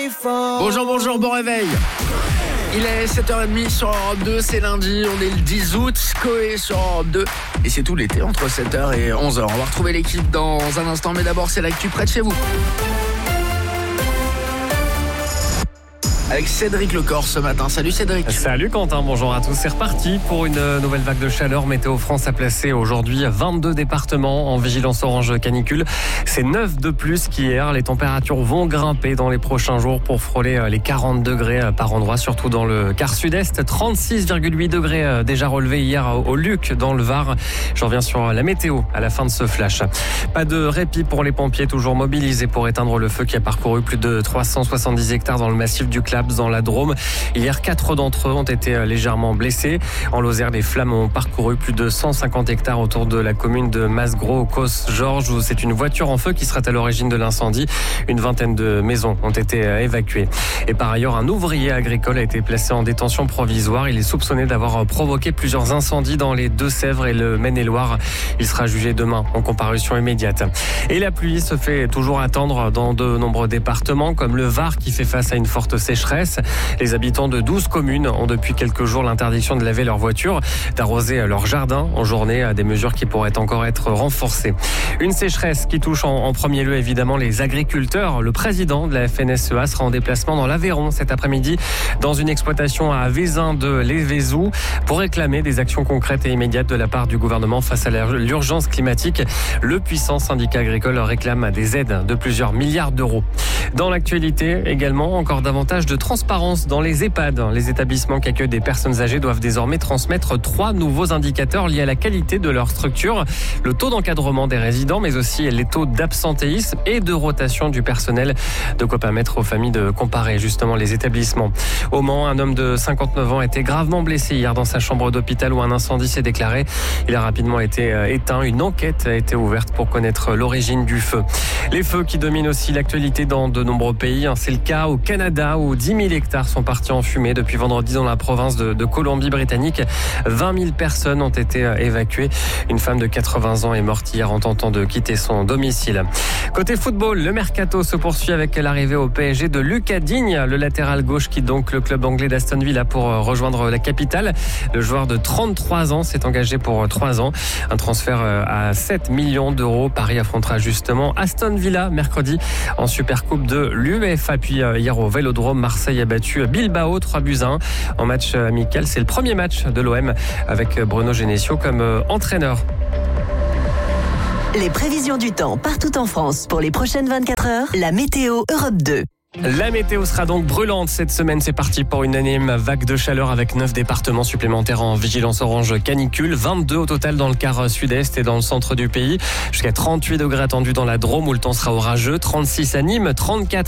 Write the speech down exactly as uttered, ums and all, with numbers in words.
Bonjour, bonjour, bon réveil. Il est sept heures trente sur Europe deux, c'est lundi, on est le dix août, Coé sur Europe deux. Et c'est tout l'été entre sept heures et onze heures. On va retrouver l'équipe dans un instant, mais d'abord c'est l'actu près de chez vous. Avec Cédric Lecor ce matin. Salut Cédric. Salut Quentin, bonjour à tous. C'est reparti pour une nouvelle vague de chaleur. Météo France a placé aujourd'hui vingt-deux départements en vigilance orange canicule. C'est neuf de plus qu'hier. Les températures vont grimper dans les prochains jours pour frôler les quarante degrés par endroit, surtout dans le quart sud-est. trente-six virgule huit degrés déjà relevés hier au Luc dans le Var. Je reviens sur la météo à la fin de ce flash. Pas de répit pour les pompiers, toujours mobilisés pour éteindre le feu qui a parcouru plus de trois cent soixante-dix hectares dans le massif du Claps dans la Drôme. Hier, quatre d'entre eux ont été légèrement blessés. En Lozère, les flammes ont parcouru plus de cent cinquante hectares autour de la commune de Masgros, au Causse-Georges, où c'est une voiture en feu qui serait à l'origine de l'incendie. Une vingtaine de maisons ont été évacuées. Et par ailleurs, un ouvrier agricole a été placé en détention provisoire. Il est soupçonné d'avoir provoqué plusieurs incendies dans les Deux-Sèvres et le Maine-et-Loire. Il sera jugé demain en comparution immédiate. Et la pluie se fait toujours attendre dans de nombreux départements, comme le Var qui fait face à une forte sécheresse. Les habitants de douze communes ont depuis quelques jours l'interdiction de laver leur voiture, d'arroser leur jardin en journée, des mesures qui pourraient encore être renforcées. Une sécheresse qui touche en, en premier lieu évidemment les agriculteurs. Le président de la F N S E A sera en déplacement dans l'Aveyron cet après-midi dans une exploitation à Vézin de l'Évézou pour réclamer des actions concrètes et immédiates de la part du gouvernement face à l'urgence climatique. Le puissant syndicat agricole réclame des aides de plusieurs milliards d'euros. Dans l'actualité également, encore davantage de transparence dans les EHPAD. Les établissements qui accueillent des personnes âgées doivent désormais transmettre trois nouveaux indicateurs liés à la qualité de leur structure. Le taux d'encadrement des résidents, mais aussi les taux d'absentéisme et de rotation du personnel. De quoi permettre aux familles de comparer justement les établissements. Au Mans, un homme de cinquante-neuf ans a été gravement blessé hier dans sa chambre d'hôpital où un incendie s'est déclaré. Il a rapidement été éteint. Une enquête a été ouverte pour connaître l'origine du feu. Les feux qui dominent aussi l'actualité dans de nombreux pays. C'est le cas au Canada où dix mille hectares sont partis en fumée depuis vendredi dans la province de, de Colombie-Britannique. vingt mille personnes ont été évacuées. Une femme de quatre-vingts ans est morte hier en tentant de quitter son domicile. Côté football, le mercato se poursuit avec l'arrivée au P S G de Lucas Digne, le latéral gauche qui donc le club anglais d'Aston Villa pour rejoindre la capitale. Le joueur de trente-trois ans s'est engagé pour trois ans. Un transfert à sept millions d'euros. Paris affrontera justement Aston Villa mercredi en Supercoupe de l'UEFA. Puis hier au Vélodrome, Marseille a battu Bilbao trois buts à un en match amical. C'est le premier match de l'O M avec Bruno Genesio comme entraîneur. Les prévisions du temps partout en France pour les prochaines vingt-quatre heures. La météo Europe deux. La météo sera donc brûlante cette semaine. C'est parti pour une énième vague de chaleur avec neuf départements supplémentaires en vigilance orange canicule. vingt-deux au total dans le quart sud-est et dans le centre du pays. Jusqu'à trente-huit degrés attendus dans la Drôme où le temps sera orageux. trente-six à Nîmes, trente-quatre